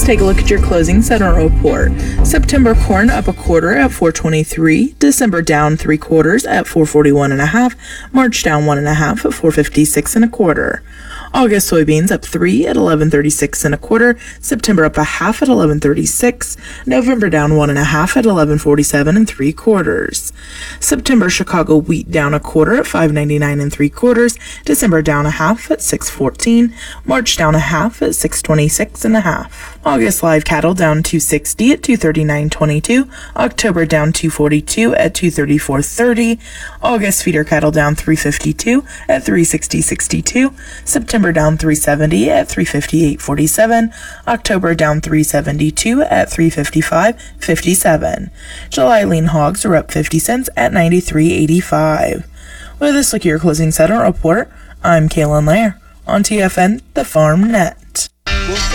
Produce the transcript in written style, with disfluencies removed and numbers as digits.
Let's take a look at your closing settlement report. September corn up a quarter at $4.23. December down 3/4 at $4.41 1/2. March down 1 1/2 at $4.56 1/4. August soybeans up 3 at $11.36 1/4. September up a half at $11.36. November down 1 1/2 at $11.47 3/4. September Chicago wheat down a quarter at $5.99 3/4. December down a half at $6.14. March down a half at $6.26 1/2. August live cattle down 260 at $239.22. October down 242 at $234.30. August feeder cattle down 352 at $360.62. September down 370 at $358.47. October down 372 at $355.57. July lean hogs are up 50 cents at $93.85. With this look at your closing settlement report, I'm Kaylin Lair on TFN, the Farm Net.